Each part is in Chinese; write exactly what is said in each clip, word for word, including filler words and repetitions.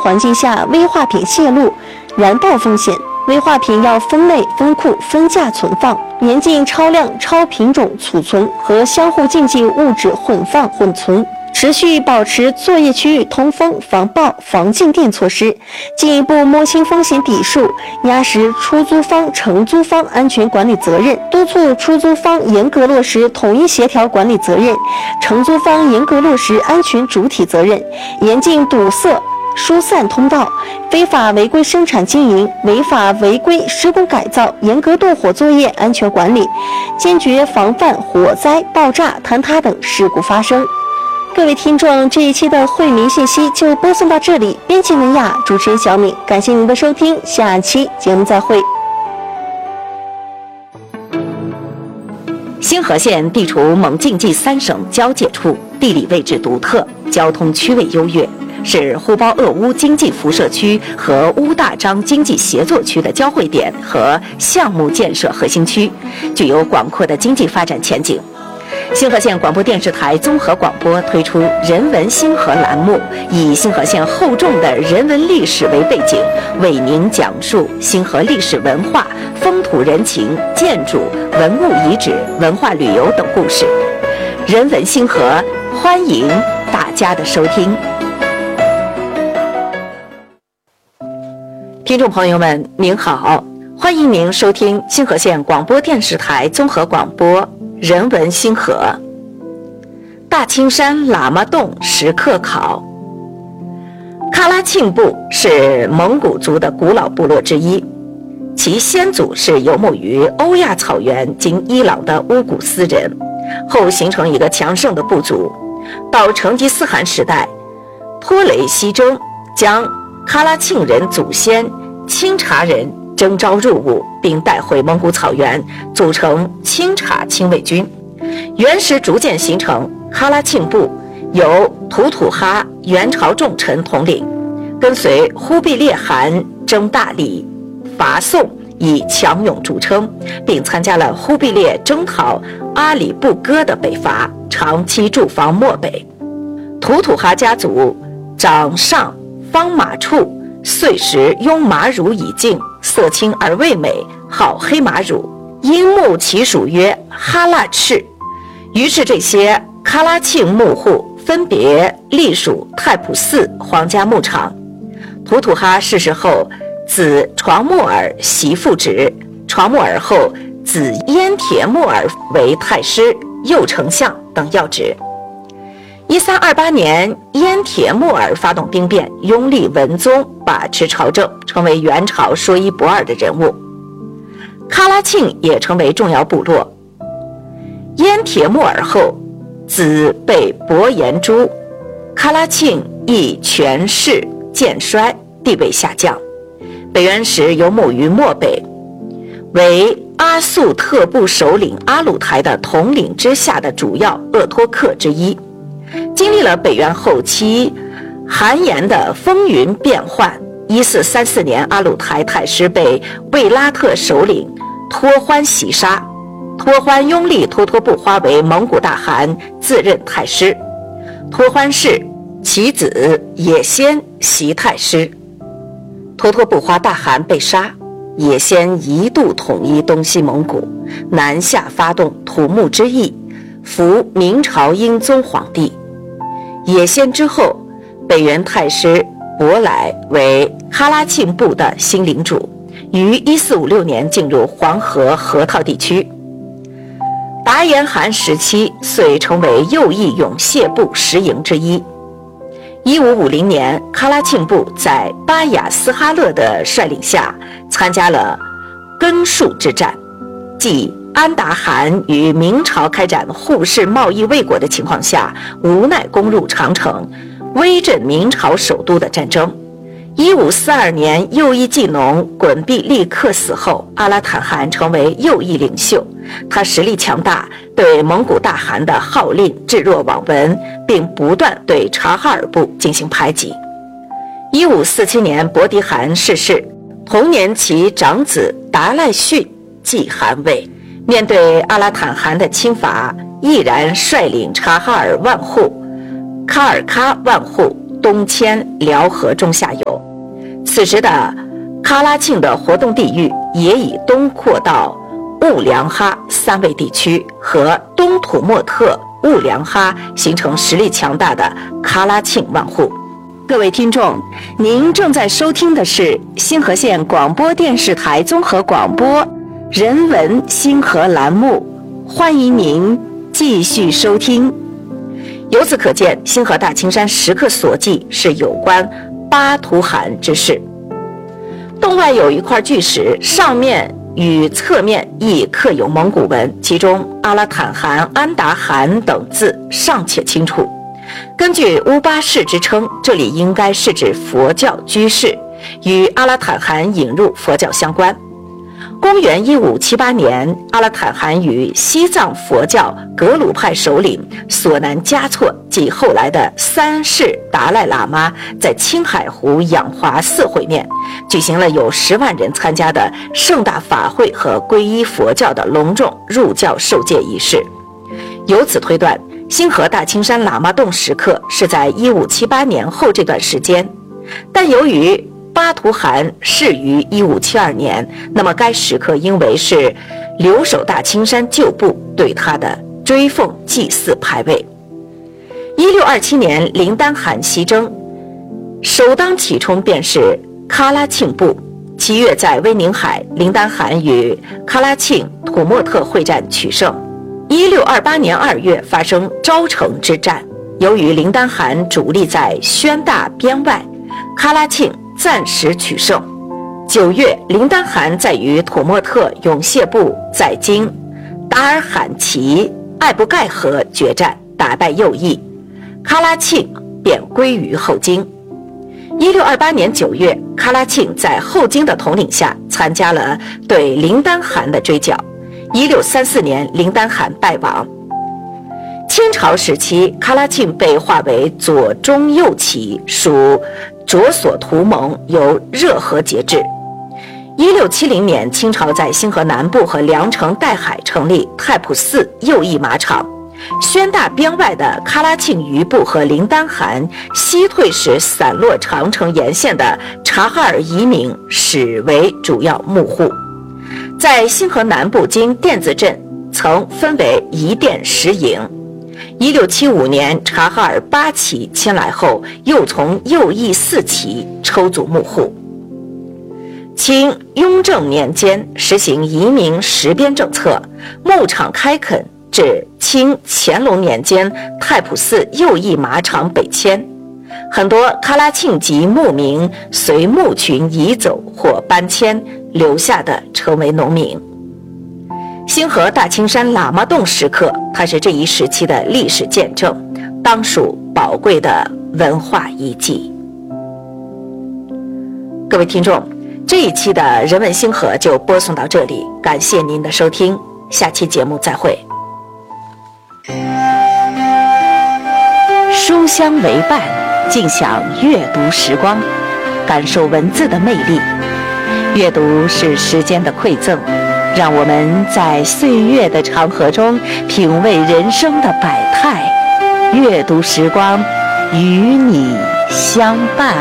环境下危化品泄露、燃爆风险。危化品要分类、分库、分价存放，严禁超量、超品种储存和相互禁忌物质混放、混存。持续保持作业区域通风、防爆、防静电措施，进一步摸清风险底数，压实出租方、承租方安全管理责任，督促出租方严格落实统一协调管理责任，承租方严格落实安全主体责任，严禁堵塞疏散通道，非法违规生产经营、违法违规施工改造，严格动火作业安全管理，坚决防范火灾、爆炸、坍塌等事故发生。各位听众，这一期的惠民信息就播送到这里。编辑文雅，主持人小敏，感谢您的收听，下期节目再会。 星河县地处蒙晋冀三省交界处，地理位置独特，交通区位优越，是呼包鄂乌经济辐射区和乌大章经济协作区的交汇点和项目建设核心区，具有广阔的经济发展前景。星河县广播电视台综合广播推出人文星河栏目，以星河县厚重的人文历史为背景，为您讲述星河历史文化、风土人情、建筑、文物遗址、文化旅游等故事。人文星河，欢迎大家的收听。听众朋友们，您好，欢迎您收听星河县广播电视台综合广播人文星河。大青山喇嘛洞石刻考。喀拉沁部是蒙古族的古老部落之一，其先祖是游牧于欧亚草原经伊朗的乌古斯人，后形成一个强盛的部族。到成吉思汗时代，托雷西征将喀拉沁人祖先钦察人征召入伍，并带回蒙古草原，组成钦察亲卫军。元时逐渐形成喀拉沁部，由吐土哈元朝重臣统领，跟随忽必烈汗征大理、伐宋，以强勇著称，并参加了忽必烈征讨阿里不哥的北伐，长期驻防漠北。吐土哈家族长上方马处，岁时拥马乳以净，色清而味美，好黑马乳，因牧其属曰哈腊赤。于是这些喀拉沁牧户分别隶属太仆寺皇家牧场。吐土哈逝世后，子床木尔袭父职，床木尔后子燕铁木尔为太师、右丞相等要职。一三二八年，燕铁木尔发动兵变，拥立文宗，把持朝政，成为元朝说一不二的人物。喀拉沁也成为重要部落。燕铁木尔后，子被伯颜诛，喀拉沁亦权势渐衰，地位下降。北元时游牧于漠北，为阿速特部首领阿鲁台的统领之下的主要鄂托克之一。经历了北元后期韩延的风云变幻，一四三四年，阿鲁台太师被卫拉特首领托欢袭杀，托欢拥立托托不花为蒙古大汗，自任太师。托欢逝，其子也先袭太师。托托不花大汗被杀，也先一度统一东西蒙古，南下发动土木之役，扶明朝英宗皇帝。也先之后，北元太师伯来为喀拉沁部的新领主，于一四五六年进入黄河河套地区。达延汗时期遂成为右翼勇谢部十营之一。一五五零年，喀拉沁部在巴雅斯哈勒的率领下参加了根树之战，即安达汗与明朝开展互市贸易未果的情况下，无奈攻入长城，威震明朝首都的战争。一五四二年，右翼技农滚毕利克死后，阿拉坦汗成为右翼领袖。他实力强大，对蒙古大汗的号令置若罔闻，并不断对察哈尔部进行排挤。一五四七年，伯迪汗逝世，同年其长子达赖逊继汗位。面对阿拉坦汗的侵伐，毅然率领察哈尔万户、喀尔喀万户东迁辽河中下游。此时的喀拉沁的活动地域也已东扩到兀良哈三卫地区和东土默特、兀良哈，形成实力强大的喀拉沁万户。各位听众，您正在收听的是星河县广播电视台综合广播人文星河栏目，欢迎您继续收听。由此可见，星河大青山石刻所记是有关巴图汗之事。洞外有一块巨石，上面与侧面亦刻有蒙古文，其中阿拉坦汗、安达汗等字尚且清楚。根据乌巴氏之称，这里应该是指佛教居士，与阿拉坦汗引入佛教相关。公元一五七八年，阿拉坦汗与西藏佛教格鲁派首领索南嘉措及后来的三世达赖喇嘛在青海湖仰华寺会面，举行了有十万人参加的盛大法会和皈依佛教的隆重入教受戒仪式。由此推断，星河大青山喇嘛洞石刻是在一五七八年后这段时间，但由于巴图汗逝于一五七二年，那么该石刻应为是留守大青山旧部对他的追奉祭祀牌位。一六二七年，林丹汗西征，首当其冲便是喀拉沁部。七月在威宁海，林丹汗与喀拉沁、土默特会战取胜。一六二八年二月发生昭城之战，由于林丹汗主力在宣大边外，喀拉沁暂时取胜。九月，林丹汗在与土默特永谢部在今达尔罕旗艾布盖河决战，打败右翼，喀拉沁便归于后金。一六二八年九月，喀拉沁在后金的统领下参加了对林丹汗的追剿。一六三四年，林丹汗败亡。清朝时期，喀拉沁被划为左中右旗，属卓索图盟，由热河节制。一六七零年，清朝在星河南部和凉城岱海成立太仆寺右翼马场。宣大边外的喀拉沁余部和林丹汗西退时散落长城沿线的察哈尔移民始为主要牧户。在星河南部经甸子镇曾分为一甸十营。一六七五年，察哈尔八旗迁来后，又从右翼四旗抽组牧户。清雍正年间实行移民实边政策，牧场开垦，至清乾隆年间，太仆寺右翼马场北迁，很多喀拉沁籍牧民随牧群移走或搬迁，留下的成为农民。星河大青山喇嘛洞石刻，它是这一时期的历史见证，当属宝贵的文化遗迹。各位听众，这一期的人文星河就播送到这里，感谢您的收听，下期节目再会。书香为伴，尽享阅读时光，感受文字的魅力。阅读是时间的馈赠，让我们在岁月的长河中品味人生的百态。阅读时光，与你相伴。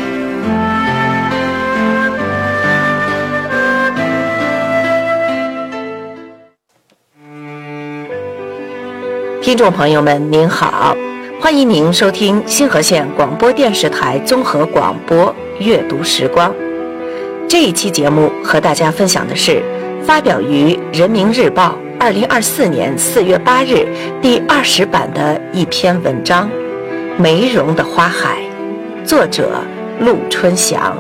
听众朋友们您好，欢迎您收听星河县广播电视台综合广播阅读时光。这一期节目和大家分享的是发表于人民日报二零二四年四月八日第二十版的一篇文章《梅茸的花海》，作者陆春祥。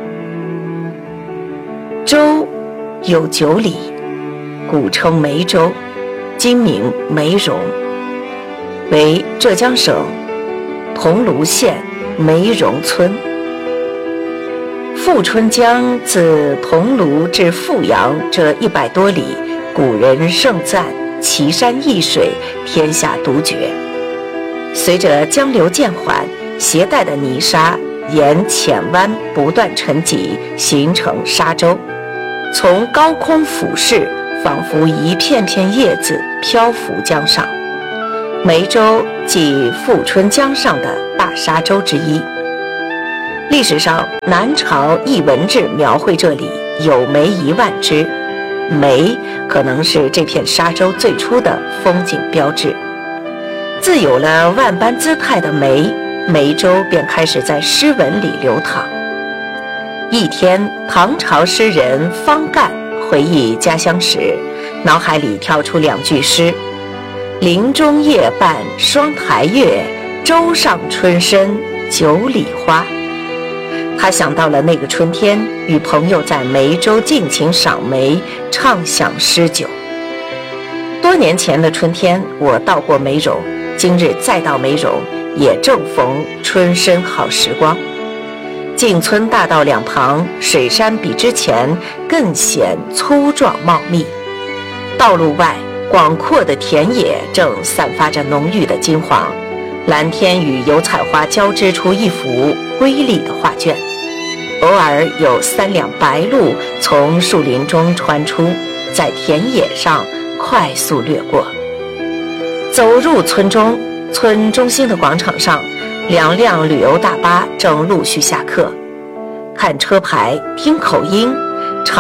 州有九里，古称梅州，今名梅茸，为浙江省桐庐县梅茸村。富春江自桐庐至富阳这一百多里，古人盛赞奇山异水，天下独绝。随着江流渐缓，携带的泥沙沿浅湾不断沉积，形成沙洲，从高空俯视，仿佛一片片叶子漂浮江上。 梅州即富春江上的大沙洲之一。历史上，南朝艺文志描绘这里有梅一万枝，梅可能是这片沙洲最初的风景标志。自有了万般姿态的梅，梅州便开始在诗文里流淌。一天，唐朝诗人方干回忆家乡时，脑海里跳出两句诗：林中夜半双台月，洲上春深九里花。他想到了那个春天，与朋友在梅州尽情赏梅，畅享诗酒。多年前的春天，我到过梅鞆，今日再到梅鞆，也正逢春深好时光。进村大道两旁，水杉比之前更显粗壮茂密。道路外，广阔的田野正散发着浓郁的金黄，蓝天与油菜花交织出一幅瑰丽的画卷。偶尔有三辆白鹭从树林中穿出，在田野上快速掠过。走入村中，村中心的广场上，两辆旅游大巴正陆续下客。看车牌，听口音，